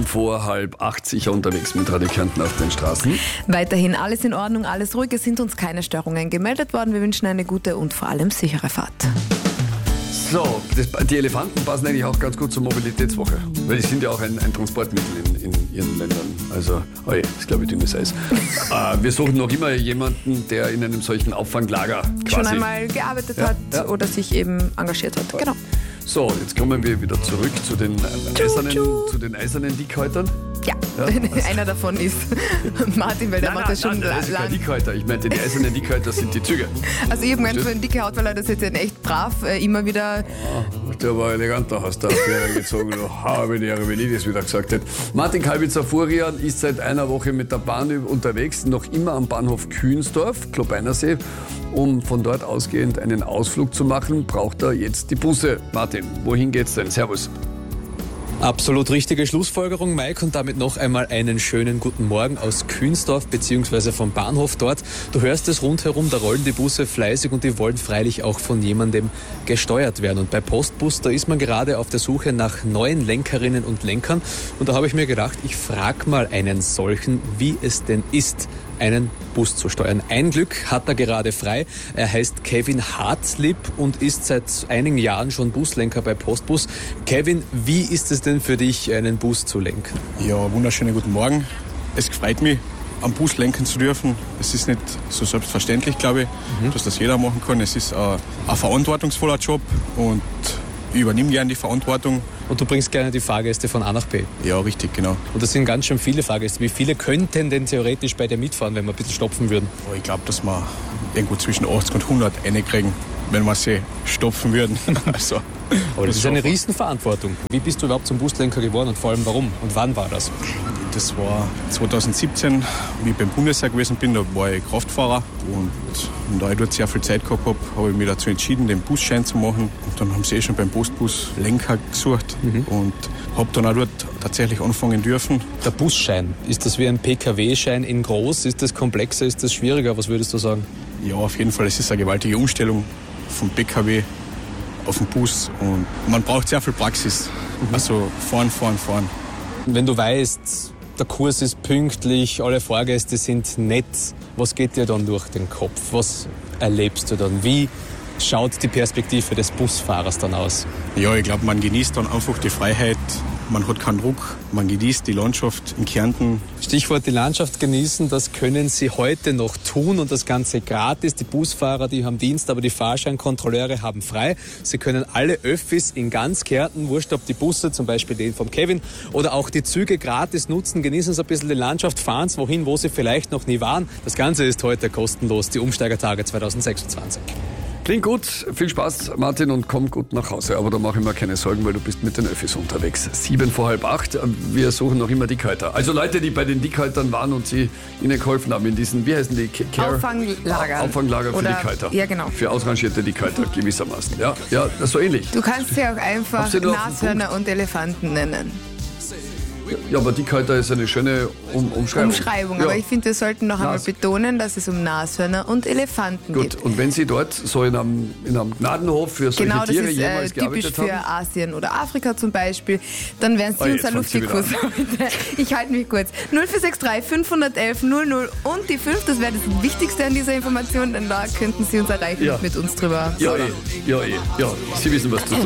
vor 7:30 sicher unterwegs mit Radio Kärnten auf den Straßen. Weiterhin alles in Ordnung, alles ruhig. Es sind uns keine Störungen gemeldet worden. Wir wünschen eine gute und vor allem sichere Fahrt. So, die Elefanten passen eigentlich auch ganz gut zur Mobilitätswoche, weil die sind ja auch ein Transportmittel in ihren Ländern. Also, das ist, glaube ich, dünnes Eis. Wir suchen noch immer jemanden, der in einem solchen Auffanglager quasi schon einmal gearbeitet hat oder sich eben engagiert hat. Genau. So, jetzt kommen wir wieder zurück zu den eisernen Dickhäutern. Ja, einer davon ist Martin, weil der macht das schon das ist kein lang. Dickhäuter. Ich meinte, die eisernen Dickhäuter sind die Züge. Also ich habe gemeint, für einen dicke Haut, weil er das jetzt echt brav immer wieder... Der war elegant, da hast du auf die gezogen. Habe die Ehre, wenn ich das wieder gesagt hätte. Martin Kalbitzer-Furian ist seit einer Woche mit der Bahn unterwegs, noch immer am Bahnhof Kühnsdorf, Klobeinersee. Um von dort ausgehend einen Ausflug zu machen, braucht er jetzt die Busse. Martin, wohin geht's denn? Servus. Absolut richtige Schlussfolgerung, Mike, und damit noch einmal einen schönen guten Morgen aus Kühnsdorf bzw. vom Bahnhof dort. Du hörst es rundherum, da rollen die Busse fleißig und die wollen freilich auch von jemandem gesteuert werden. Und bei Postbus, da ist man gerade auf der Suche nach neuen Lenkerinnen und Lenkern. Und da habe ich mir gedacht, ich frage mal einen solchen, wie es denn ist, einen Bus zu steuern. Ein Glück hat er gerade frei. Er heißt Kevin Hartlieb und ist seit einigen Jahren schon Buslenker bei Postbus. Kevin, wie ist es denn für dich, einen Bus zu lenken? Ja, wunderschönen guten Morgen. Es freut mich, am Bus lenken zu dürfen. Es ist nicht so selbstverständlich, glaube ich, dass das jeder machen kann. Es ist ein verantwortungsvoller Job und ich übernehme gerne die Verantwortung. Und du bringst gerne die Fahrgäste von A nach B. Ja, richtig, genau. Und das sind ganz schön viele Fahrgäste. Wie viele könnten denn theoretisch bei dir mitfahren, wenn wir ein bisschen stopfen würden? Aber ich glaube, dass wir irgendwo zwischen 80 und 100 reinkriegen, wenn wir sie stopfen würden. Also, aber das ist eine Riesenverantwortung. Wie bist du überhaupt zum Buslenker geworden und vor allem warum? Und wann war das? Das war 2017, wie ich beim Bundesheer gewesen bin, da war ich Kraftfahrer. Und da ich dort sehr viel Zeit gehabt habe, habe ich mich dazu entschieden, den Busschein zu machen. Und dann haben sie schon beim Postbus Lenker gesucht und habe dann auch dort tatsächlich anfangen dürfen. Der Busschein, ist das wie ein PKW-Schein in groß? Ist das komplexer, ist das schwieriger? Was würdest du sagen? Ja, auf jeden Fall. Es ist eine gewaltige Umstellung vom PKW auf den Bus und man braucht sehr viel Praxis. Also fahren. Wenn du weißt, der Kurs ist pünktlich, alle Fahrgäste sind nett, was geht dir dann durch den Kopf? Was erlebst du dann? Wie schaut die Perspektive des Busfahrers dann aus? Ja, ich glaube, man genießt dann einfach die Freiheit. Man hat keinen Druck, man genießt die Landschaft in Kärnten. Stichwort die Landschaft genießen, das können Sie heute noch tun und das Ganze gratis. Die Busfahrer, die haben Dienst, aber die Fahrscheinkontrolleure haben frei. Sie können alle Öffis in ganz Kärnten, wurscht ob die Busse, zum Beispiel den vom Kevin, oder auch die Züge gratis nutzen. Genießen Sie ein bisschen die Landschaft, fahren Sie wohin, wo Sie vielleicht noch nie waren. Das Ganze ist heute kostenlos, die Umsteigertage 2026. Klingt gut, viel Spaß, Martin, und komm gut nach Hause. Aber da mache ich mir keine Sorgen, weil du bist mit den Öffis unterwegs. 7 vor 7:30, wir suchen noch immer Dickhäuter. Also Leute, die bei den Dickhäutern waren und sie ihnen geholfen haben in diesen, wie heißen die? Auffanglager für Dickhäuter. Ja, genau. Für ausrangierte Dickhäuter gewissermaßen. Ja, so ähnlich. Du kannst sie auch einfach Habt ihr noch einen Nashörner und Elefanten nennen. Ja, aber Dickhäuter ist eine schöne Umschreibung. Ja. Aber ich finde, wir sollten noch einmal betonen, dass es um Nashörner und Elefanten geht. Gut, und wenn Sie dort so in einem Gnadenhof für solche genau, Tiere das jemals ist typisch gearbeitet haben? für Asien oder Afrika zum Beispiel, dann werden Sie unser Luftikus heute. Ich halte mich kurz. 0463 511 00 und die 5, das wäre das Wichtigste an dieser Information, denn da könnten Sie uns erreichen und mit uns drüber. Ja, Sie wissen, was zu tun.